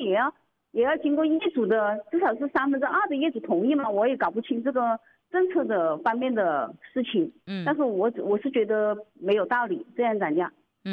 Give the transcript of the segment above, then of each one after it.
也要经过业主的至少是2/3的业主同意嘛，我也搞不清这个政策的方面的事情。但是我是觉得没有道理这样涨价。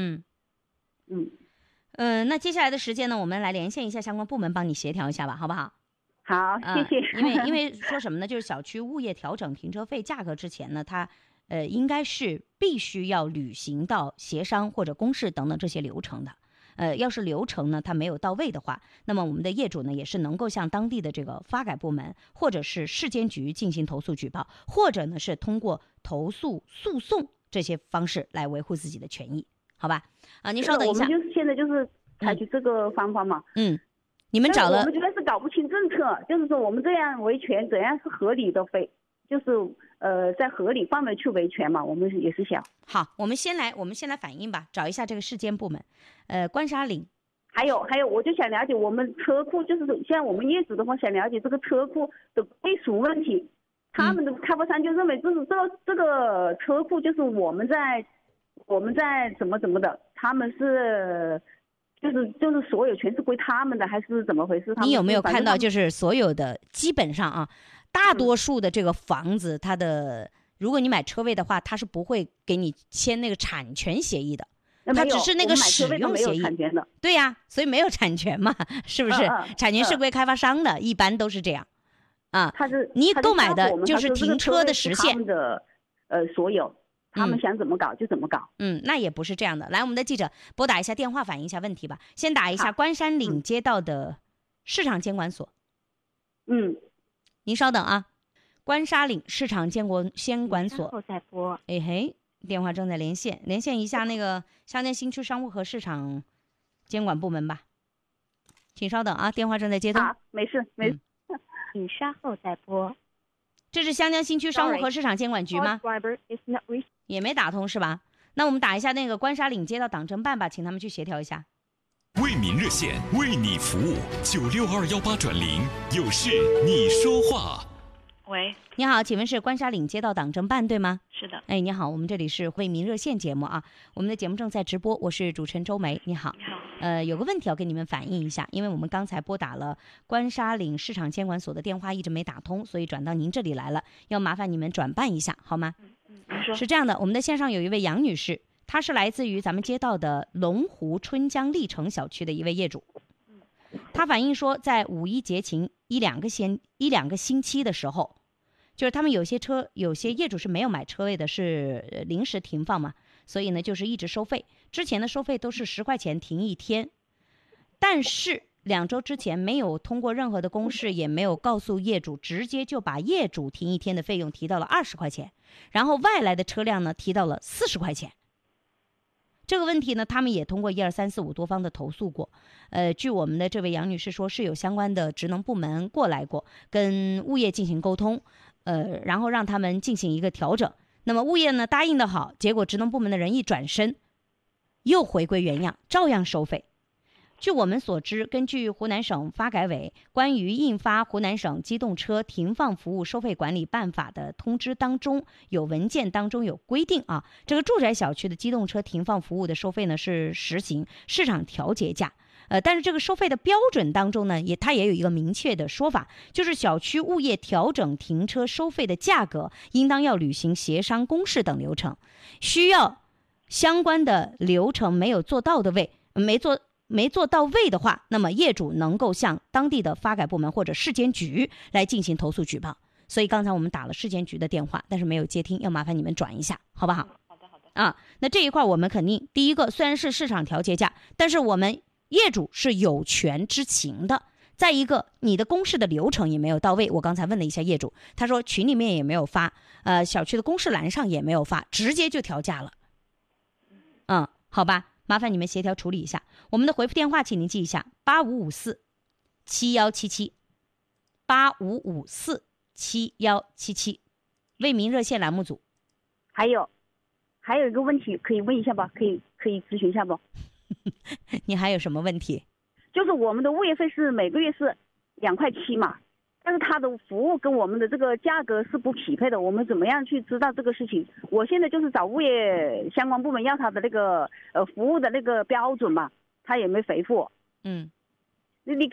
那接下来的时间呢，我们来连线一下相关部门，帮你协调一下吧，好不好？ 好，谢谢。 因为说什么呢？就是小区物业调整停车费价格之前呢，它应该是必须要履行到协商或者公示等等这些流程的。要是流程呢它没有到位的话，那么我们的业主呢也是能够向当地的这个发改部门或者是市监局进行投诉举报，或者呢是通过投诉诉讼这些方式来维护自己的权益，好吧？您稍等一下。 我们就是现在就是采取这个方法嘛。 你们找了， 我们觉得是搞不清政策，就是说我们这样维权怎样是合理的就是在合理范围去维权嘛，我们也是想。 好，我们先来反映吧，找一下这个市监部门，关沙岭。 还有，我就想了解我们车库，就是像我们业主的话，想了解这个车库的归属问题。他们的开发商就认为就是这个车库就是我们在怎么的，他们是就是所有权是归他们的，还是怎么回事？ 你有没有看到就是所有的基本上啊？大多数的这个房子，它的如果你买车位的话，它是不会给你签那个产权协议的，它只是那个使用协议。对呀，所以没有产权嘛，是不是？产权是归开发商的，一般都是这样。你购买的就是停车的实现。 他们的所有，他们想怎么搞就怎么搞。 那也不是这样的。来，我们的记者拨打一下电话反映一下问题吧。先打一下关山岭街道的市场监管所。您稍等啊，关沙岭市场监管所。 后再拨。 电话正在连线一下那个湘江新区商务和市场监管部门吧，请稍等啊，电话正在接通。 好，没事。 请稍后再拨。 这是湘江新区商务和市场监管局吗？也没打通是吧？那我们打一下那个关沙岭街道党政办吧，请他们去协调一下。 为民热线，为你服务，96218转0，有事你说话。 喂， 你好，请问是关沙岭街道党政办对吗？ 是的。 你好，我们这里是为民热线节目啊，我们的节目正在直播，我是主持人周梅。你好。 你好。 有个问题要跟你们反映一下，因为我们刚才拨打了关沙岭市场监管所的电话一直没打通，所以转到您这里来了，要麻烦你们转办一下好吗？ 你说。 是这样的，我们的线上有一位杨女士，她是来自于咱们街道的龙湖春江历城小区的一位业主。她反映说，在五一节前一两个星期的时候，就是他们有些业主是没有买车位的，是临时停放嘛，所以呢就是一直收费。之前的收费都是10块钱停一天，但是2周之前没有通过任何的公示，也没有告诉业主，直接就把业主停一天的费用提到了20块钱，然后外来的车辆呢提到了40块钱。这个问题呢，他们也通过1、2、3、4、5多方的投诉过。据我们的这位杨女士说，是有相关的职能部门过来过，跟物业进行沟通，然后让他们进行一个调整。那么物业呢答应的好，结果职能部门的人一转身，又回归原样，照样收费。据我们所知，根据湖南省发改委关于印发湖南省机动车停放服务收费管理办法的通知当中，有文件当中有规定啊，这个住宅小区的机动车停放服务的收费呢是实行市场调节价。但是这个收费的标准当中呢，它也有一个明确的说法，就是小区物业调整停车收费的价格，应当要履行协商公示等流程，需要相关的流程没做到位的话，那么业主能够向当地的发改部门或者市监局来进行投诉举报。所以刚才我们打了市监局的电话，但是没有接听，要麻烦你们转一下，好不好？ 好的。 那这一块我们肯定，第一个虽然是市场调节价，但是我们业主是有权知情的。再一个，你的公示的流程也没有到位。我刚才问了一下业主，他说群里面也没有发，小区的公示栏上也没有发，直接就调价了。好吧，麻烦你们协调处理一下。我们的回复电话请您记一下，8554-7177，8554-7177，为民热线栏目组。 还有一个问题可以问一下吧？可以咨询一下不？ 你还有什么问题？ 就是我们的物业费是每个月是2.7块嘛，但是他的服务跟我们的这个价格是不匹配的，我们怎么样去知道这个事情？我现在就是找物业相关部门要他的那个服务的那个标准嘛，他也没回复我。你